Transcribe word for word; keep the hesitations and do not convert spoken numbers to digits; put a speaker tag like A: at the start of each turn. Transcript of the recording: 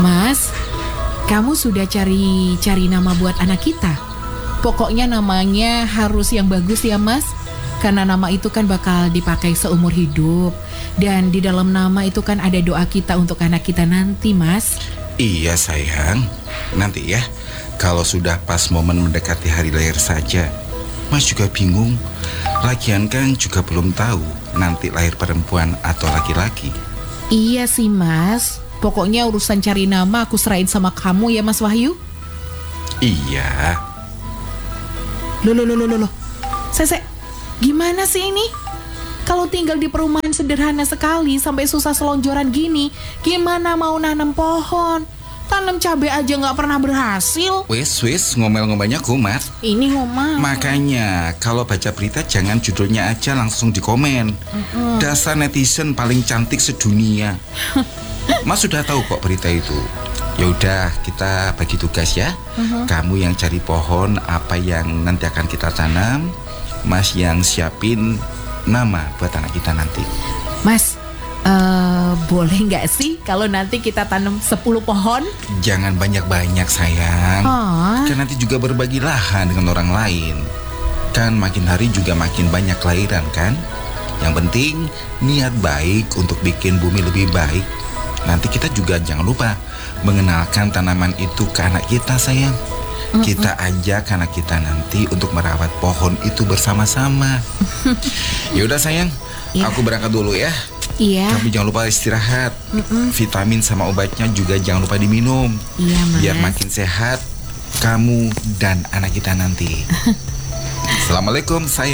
A: Mas, kamu sudah cari-cari nama buat anak kita? Pokoknya namanya harus yang bagus ya Mas. Karena nama itu kan bakal dipakai seumur hidup. Dan di dalam nama itu kan ada doa kita untuk anak kita nanti, Mas.
B: Iya sayang, nanti ya, kalau sudah pas momen mendekati hari lahir saja. Mas juga bingung. Lagian kan juga belum tahu nanti lahir perempuan atau laki-laki.
A: Iya sih Mas. Pokoknya urusan cari nama aku serahin sama kamu ya Mas Wahyu.
B: Iya.
A: Loh, loh, loh, loh, loh. Sese, gimana sih ini? Kalau tinggal di perumahan sederhana sekali sampai susah selonjoran gini, gimana mau nanam pohon? Tanam cabai aja nggak pernah berhasil.
B: Wis, wis, ngomel-ngomelnya kumat.
A: Ini ngomel.
B: Makanya, kalau baca berita jangan judulnya aja langsung di komen. Mm-mm. Dasar netizen paling cantik sedunia. Mas sudah tahu kok berita itu. Ya udah, kita bagi tugas ya. Uh-huh. Kamu yang cari pohon apa yang nanti akan kita tanam. Mas yang siapin nama buat anak kita nanti.
A: Mas, uh, boleh nggak sih kalau nanti kita tanam sepuluh pohon?
B: Jangan banyak-banyak sayang.
A: Oh.
B: Kan nanti juga berbagi lahan dengan orang lain. Kan makin hari juga makin banyak kelahiran kan. Yang penting niat baik untuk bikin bumi lebih baik. Nanti kita juga jangan lupa mengenalkan tanaman itu ke anak kita sayang. Mm-mm. Kita ajak anak kita nanti untuk merawat pohon itu bersama-sama. Ya udah sayang, ya. Aku berangkat dulu ya.
A: Iya.
B: Kamu jangan lupa istirahat. Mm-mm. Vitamin sama obatnya juga jangan lupa diminum.
A: Iya Mas.
B: Biar makin sehat kamu dan anak kita nanti. Assalamualaikum sayang.